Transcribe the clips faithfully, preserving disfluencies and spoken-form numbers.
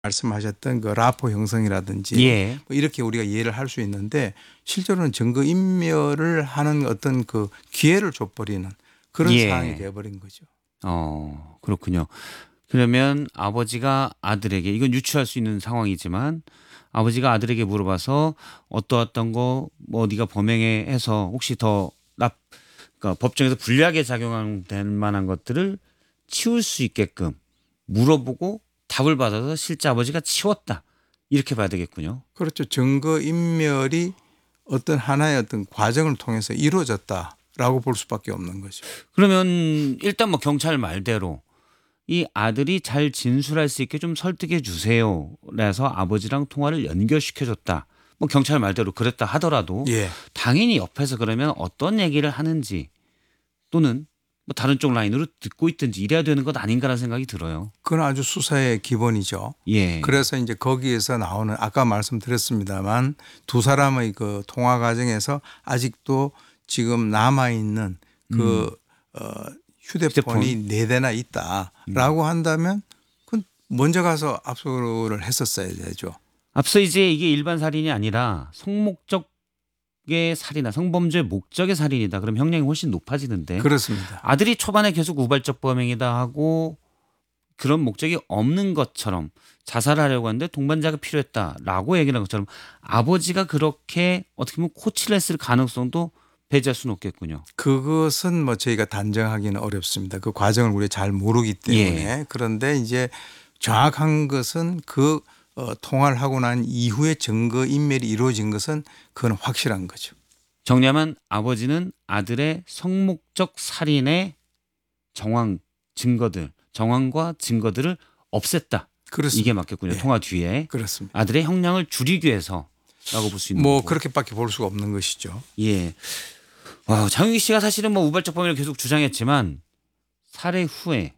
말씀하셨던 그 라포 형성이라든지 예. 뭐 이렇게 우리가 이해를 할 수 있는데 실제로는 증거 인멸을 하는 어떤 그 기회를 줘버리는 그런 예. 상황이 되어버린 거죠. 어, 그렇군요. 그러면 아버지가 아들에게 이건 유추할 수 있는 상황이지만 아버지가 아들에게 물어봐서 어떠어떤 거 뭐 네가 범행에 해서 혹시 더 납, 그러니까 법정에서 불리하게 작용될 만한 것들을 치울 수 있게끔 물어보고 답을 받아서 실제 아버지가 치웠다. 이렇게 봐야 되겠군요. 그렇죠. 증거 인멸이 어떤 하나의 어떤 과정을 통해서 이루어졌다라고 볼 수밖에 없는 거죠. 그러면 일단 뭐 경찰 말대로 이 아들이 잘 진술할 수 있게 좀 설득해 주세요. 그래서 아버지랑 통화를 연결시켜 줬다. 뭐 경찰 말대로 그랬다 하더라도 예. 당연히 옆에서 그러면 어떤 얘기를 하는지 또는 뭐 다른 쪽 라인으로 듣고 있든지 이래야 되는 것 아닌가라는 생각이 들어요. 그건 아주 수사의 기본이죠. 예. 그래서 이제 거기에서 나오는 아까 말씀드렸습니다만 두 사람의 그 통화 과정에서 아직도 지금 남아있는 그 어, 휴대폰이 휴대폰. 네 대나 있다라고 한다면 그건 먼저 가서 압수를 했었어야 되죠. 앞서 이제 이게 일반 살인이 아니라 성목적의 살인이나 성범죄 목적의 살인이다. 그럼 형량이 훨씬 높아지는데 그렇습니다. 아들이 초반에 계속 우발적 범행이다 하고 그런 목적이 없는 것처럼 자살하려고 하는데 동반자가 필요했다라고 얘기한 것처럼 아버지가 그렇게 어떻게 보면 코치를 했을 가능성도 배제할 수는 없겠군요. 그것은 뭐 저희가 단정하기는 어렵습니다. 그 과정을 우리가 잘 모르기 때문에. 예. 그런데 이제 정확한 것은 그 어, 통화를 하고 난 이후에 증거 인멸이 이루어진 것은 그건 확실한 거죠. 정리하면 아버지는 아들의 성목적 살인의 정황 증거들 정황과 증거들을 없앴다. 그렇습니다. 이게 맞겠군요. 예. 통화 뒤에 그렇습니다. 아들의 형량을 줄이기 위해서라고 볼 수 있는 뭐 거고. 그렇게밖에 볼 수가 없는 것이죠. 예. 와, 장윤기 씨가 사실은 뭐 우발적 범행을 계속 주장했지만 살해 후에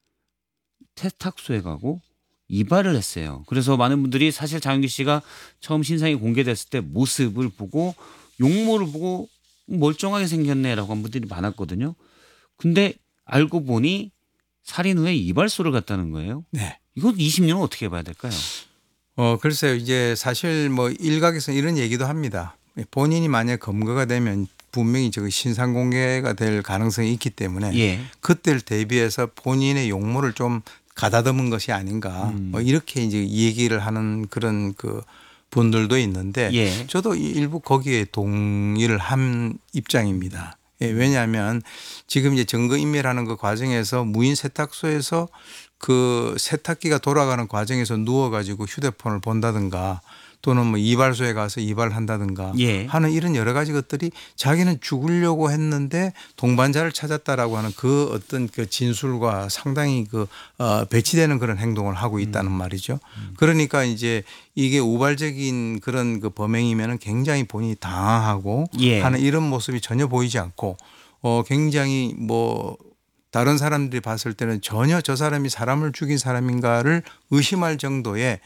세탁소에 가고 이발을 했어요. 그래서 많은 분들이 사실 장윤기 씨가 처음 신상이 공개됐을 때 모습을 보고 용모를 보고 멀쩡하게 생겼네라고 한 분들이 많았거든요. 근데 알고 보니 살인 후에 이발소를 갔다는 거예요. 네. 이거 이십 년은 어떻게 봐야 될까요? 어, 글쎄요. 이제 사실 뭐 일각에서 이런 얘기도 합니다. 본인이 만약 검거가 되면 분명히 저거 신상 공개가 될 가능성이 있기 때문에 예. 그때를 대비해서 본인의 용모를 좀 가다듬은 것이 아닌가 음. 뭐 이렇게 이제 얘기를 하는 그런 그 분들도 있는데 예. 저도 일부 거기에 동의를 한 입장입니다. 예, 왜냐하면 지금 이제 증거인멸하는 그 과정에서 무인 세탁소에서 그 세탁기가 돌아가는 과정에서 누워가지고 휴대폰을 본다든가 또는 뭐 이발소에 가서 이발을 한다든가 예. 하는 이런 여러 가지 것들이 자기는 죽으려고 했는데 동반자를 찾았다라고 하는 그 어떤 그 진술과 상당히 그 어 배치되는 그런 행동을 하고 있다는 말이죠. 그러니까 이제 이게 우발적인 그런 그 범행이면은 굉장히 본인이 당황하고 예. 하는 이런 모습이 전혀 보이지 않고 어 굉장히 뭐 다른 사람들이 봤을 때는 전혀 저 사람이 사람을 죽인 사람인가를 의심할 정도의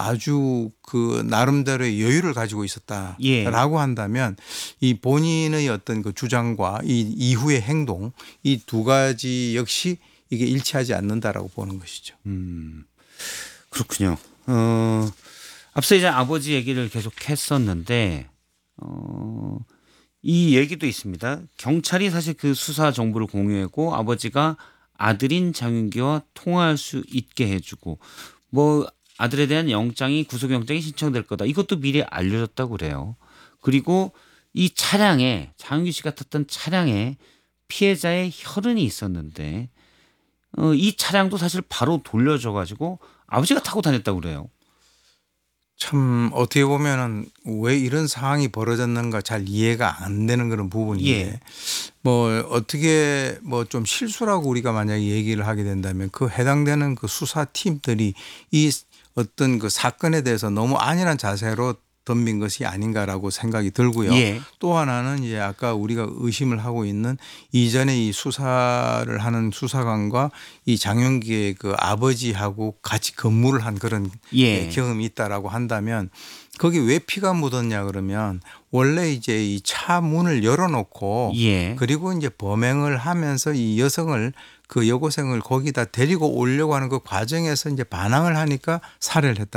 아주 그 나름대로의 여유를 가지고 있었다라고 예. 한다면 이 본인의 어떤 그 주장과 이 이후의 행동 이 두 가지 역시 이게 일치하지 않는다라고 보는 것이죠. 음, 그렇군요. 어, 앞서 이제 아버지 얘기를 계속 했었는데, 어, 이 얘기도 있습니다. 경찰이 사실 그 수사 정보를 공유했고 아버지가 아들인 장윤기와 통화할 수 있게 해주고 뭐 아들에 대한 영장이 구속영장이 신청될 거다. 이것도 미리 알려줬다고 그래요. 그리고 이 차량에 장윤기 씨가 탔던 차량에 피해자의 혈흔이 있었는데 어, 이 차량도 사실 바로 돌려줘 가지고 아버지가 타고 다녔다고 그래요. 참 어떻게 보면은 왜 이런 상황이 벌어졌는가 잘 이해가 안 되는 그런 부분인데 예. 뭐 어떻게 뭐 좀 실수라고 우리가 만약에 얘기를 하게 된다면 그 해당되는 그 수사팀들이 이 어떤 그 사건에 대해서 너무 안일한 자세로 덤빈 것이 아닌가라고 생각이 들고요. 예. 또 하나는 이제 아까 우리가 의심을 하고 있는 이전에 이 수사를 하는 수사관과 이 장윤기의 그 아버지하고 같이 근무를 한 그런 예. 경험이 있다라고 한다면 거기 왜 피가 묻었냐 그러면 원래 이제 이 차 문을 열어놓고 예. 그리고 이제 범행을 하면서 이 여성을 그 여고생을 거기다 데리고 오려고 하는 그 과정에서 이제 반항을 하니까 살해를 했다.